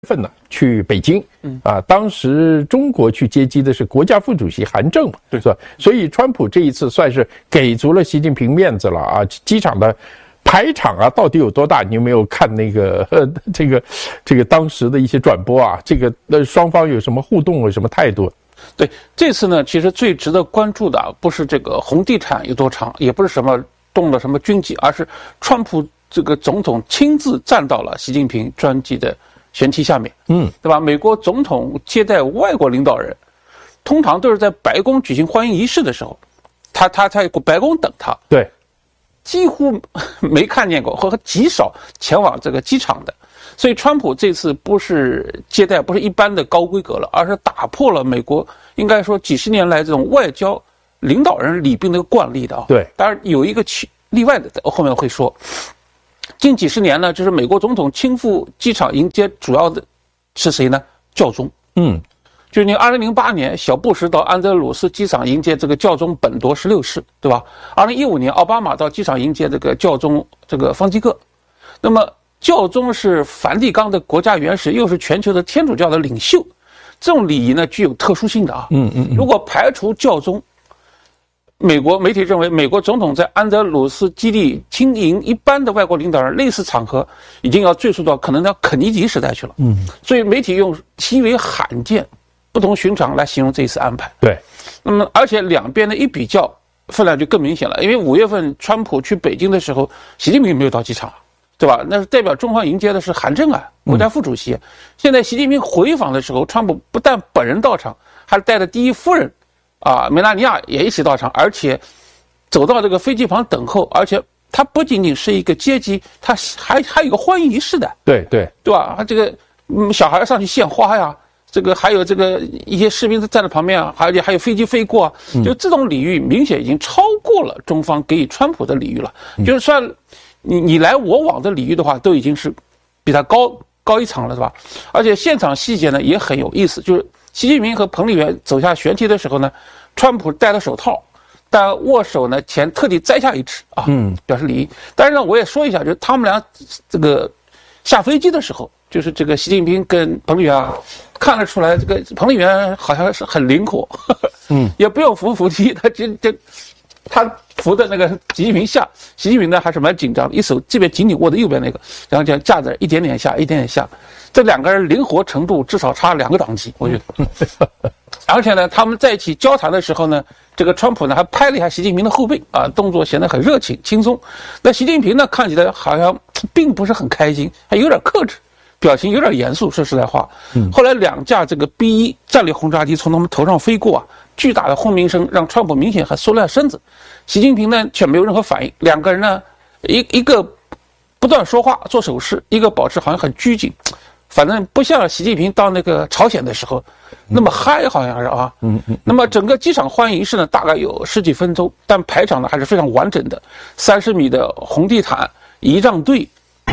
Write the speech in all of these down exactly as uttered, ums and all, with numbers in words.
份呢去北京，嗯啊，当时中国去接机的是国家副主席韩正嘛，对是吧？所以川普这一次算是给足了习近平面子了啊！机场的排场啊，到底有多大？你有没有看那个呃这个这个当时的一些转播啊？这个呃双方有什么互动，有什么态度？ 对，这次呢，其实最值得关注的啊，不是这个红地毯有多长，也不是什么动了什么军机，而是川普这个总统亲自站到了习近平专机的舷梯下面，嗯，对吧？美国总统接待外国领导人，通常都是在白宫举行欢迎仪式的时候，他他在白宫等他， 对， 几乎没看见过，或极少前往这个机场的。所以，川普这次不是接待，不是一般的高规格了，而是打破了美国应该说几十年来这种外交领导人礼宾的惯例的啊。 对， 当然有一个例外的，后面会说。近几十年呢，就是美国总统亲赴机场迎接，主要的是谁呢？教宗。嗯，就是你二零零八年小布什到安德鲁斯机场迎接这个教宗本铎十六世，对吧？二零一五年奥巴马到机场迎接这个教宗这个方济各。那么教宗是梵蒂冈的国家元首，又是全球的天主教的领袖，这种礼仪呢具有特殊性的啊。嗯嗯。如果排除教宗，美国媒体认为，美国总统在安德鲁斯基地亲迎一般的外国领导人，类似场合已经要追溯到可能到肯尼迪时代去了。嗯，所以媒体用极为罕见、不同寻常来形容这一次安排。 对， 那么而且两边的一比较，分量就更明显了。因为五月份川普去北京的时候，习近平没有到机场，对吧？那是代表中方迎接的是韩正啊，国家副主席。嗯、现在习近平回访的时候，川普不但本人到场，还带着第一夫人。啊，梅拉尼亚也一起到场，而且走到这个飞机旁等候，而且他不仅仅是一个接机，他还还有个欢迎仪式的， 对对对吧？他这个嗯，小孩上去献花呀，这个还有这个一些士兵站在旁边啊，而且还有飞机飞过啊，就这种礼遇明显已经超过了中方给予川普的礼遇了，嗯、就是算你你来我往的礼遇的话，都已经是比他高高一层了，是吧？而且现场细节呢也很有意思，就是。习近平和彭丽媛走下舷梯的时候呢，川普戴了手套，但握手呢前特地摘下一指啊，嗯，表示礼仪。但是呢，我也说一下，就是他们俩这个下飞机的时候，就是这个习近平跟彭丽媛啊，看得出来，这个彭丽媛好像是很灵活，呵呵嗯，也不用扶扶梯，他就就他扶的那个习近平下，习近平呢还是蛮紧张的，一手这边紧紧握着右边那个，然后这样架着一点点下，一点点下。这两个人灵活程度至少差两个档级，我觉得。而且呢，他们在一起交谈的时候呢，这个川普呢还拍了一下习近平的后背啊，动作显得很热情轻松。那习近平呢看起来好像并不是很开心，还有点克制，表情有点严肃。说实在话，嗯、后来两架这个 B 一战略轰炸机从他们头上飞过啊，巨大的轰鸣声让川普明显很缩了身子，习近平呢却没有任何反应。两个人呢，一一个不断说话做手势，一个保持好像很拘谨。反正不像习近平到那个朝鲜的时候那么嗨，好像是啊。嗯嗯。那么整个机场欢迎仪式呢，大概有十几分钟，但排场呢还是非常完整的，三十米的红地毯，仪仗队。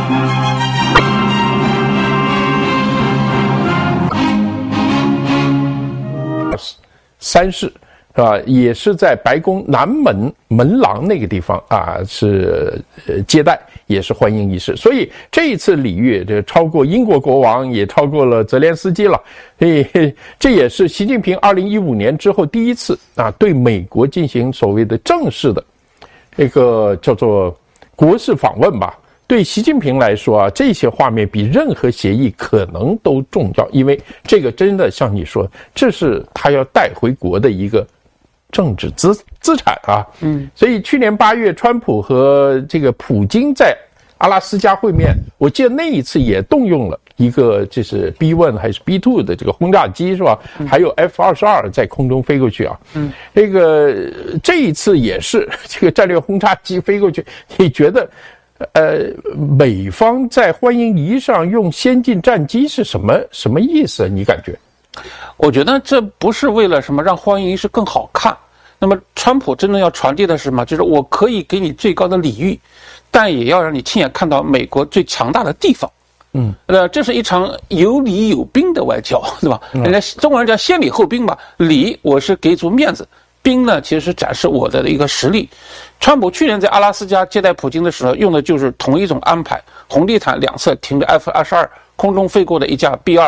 三世是吧？也是在白宫南门门廊那个地方啊，是呃接待。也是欢迎仪式，所以这一次礼遇，这超过英国国王，也超过了泽连斯基了。所以这也是习近平二零一五年之后第一次啊，对美国进行所谓的正式的这个叫做国事访问吧。对习近平来说啊，这些画面比任何协议可能都重要，因为这个真的像你说，这是他要带回国的一个。政治资资产啊，嗯，所以去年八月，川普和这个普京在阿拉斯加会面，我记得那一次也动用了一个就是 B 一 还是 B 二 的这个轰炸机是吧？嗯、还有 F 二十二 在空中飞过去啊，嗯，这个这一次也是这个战略轰炸机飞过去，你觉得？呃，美方在欢迎仪上用先进战机是什么什么意思？你感觉？ 我觉得这不是为了什么让欢迎仪式更好看，那么川普真正要传递的是什么？就是我可以给你最高的礼遇，但也要让你亲眼看到美国最强大的地方。嗯，呃，这是一场有礼有兵的外交，对吧？人家中国人叫先礼后兵嘛，礼我是给足面子，兵呢其实是展示我的一个实力。川普去年在阿拉斯加接待普京的时候，用的就是同一种安排，红地毯两侧停着 F 二十二空中飞过的一架 B 二